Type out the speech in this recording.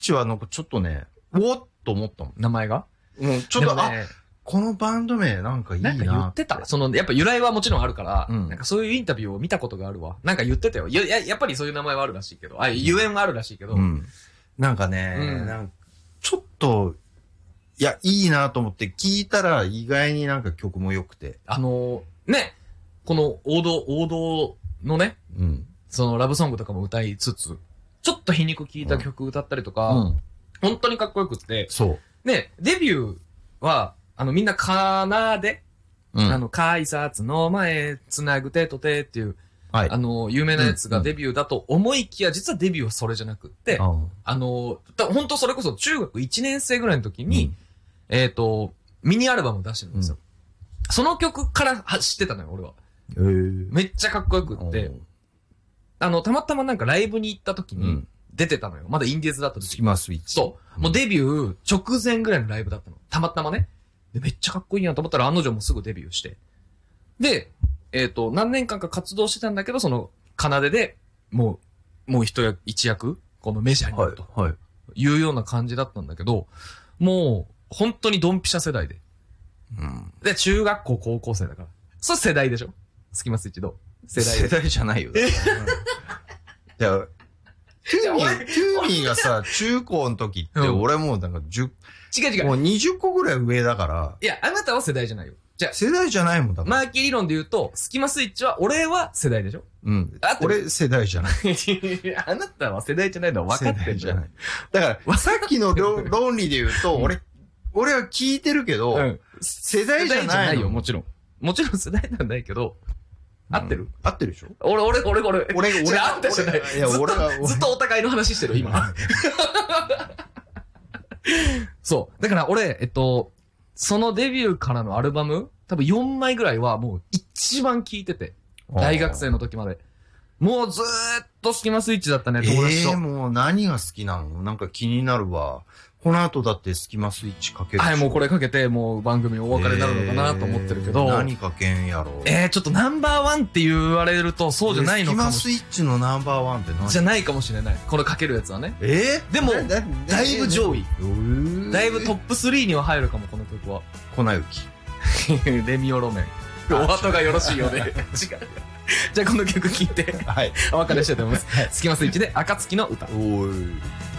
チはなんかちょっとね、おっと思ったもん。 名前がちょっと、 ね、 このバンド名なんかいいな。 なんか言ってた。やっぱ由来はもちろんあるから、 うん、 なんかそういうインタビューを見たことがあるわ。なんか言ってたよ。やっぱりそういう名前はあるらしいけど、ゆえんがあるらしいけど。 なんかね、なんかちょっと、いや、いいなと思って聞いたら意外になんか曲も良くて。 ね、この王道のね、そのラブソングとかも歌いつつ、ちょっと皮肉聞いた曲歌ったりとか、本当にかっこよくって、 そう。 ね、デビューは、みんなかなで、改札の前、つなぐ手と手っていう、はい、有名なやつがデビューだと思いきや、実はデビューはそれじゃなくって、本当それこそ中学1年生ぐらいの時に、ミニアルバムを出してるんですよ。その曲から知ってたのよ、俺は。めっちゃかっこよくって、たまたまなんかライブに行った時に出てたのよ。まだインディーズだった時。 スキマスイッチ。 そう。もうデビュー直前ぐらいのライブだったの。たまたまね。で、めっちゃかっこいいなと思ったら、案の定もすぐデビューして。で、何年間か活動してたんだけど、その、奏で、もう一役、このメジャーになると。はい。いうような感じだったんだけど、もう、本当にドンピシャ世代で。で、中学校、高校生だから。それ世代でしょ？スキマスイッチどう？ 世代じゃないよ。いや、トゥーミーがさ、中高の時って、俺もうなんか違う。 もう20個ぐらい上だから。 いや、あなたは世代じゃないよ。じゃあ。 世代じゃないもんだから。 マーキー理論で言うと、スキマスイッチは、俺は世代でしょ？ 俺世代じゃない。 あなたは世代じゃないのは分かってるじゃない。 だから、さっきの論理で言うと、俺は聞いてるけど、世代じゃないよ、 もちろん。もちろん世代なんないけど、合ってる？ 合ってるでしょ？ 俺、あんたじゃない。いや、俺は、ずっとお互いの話してる、今。そう。だから俺、そのデビューからのアルバム、多分4枚ぐらいはもう一番聴いてて。大学生の時まで。もうずーっとスキマスイッチだったね、友達と。 もう何が好きなの？なんか気になるわ。この後だってスキマスイッチかける。 はい、もうこれかけて、もう番組お別れになるのかなと思ってるけど。 何かけんやろ。 ちょっとナンバーワンって言われるとそうじゃないのかも。 スキマスイッチのナンバーワンって何？ じゃないかもしれない。これかけるやつはね。でも、だいぶ上位。だいぶトップ3には入るかも、この曲は。 粉雪。 レミオロメン。お後がよろしいようで。違う。じゃあこの曲聴いて、はい。お別れしたいと思います。スキマスイッチで、暁の歌。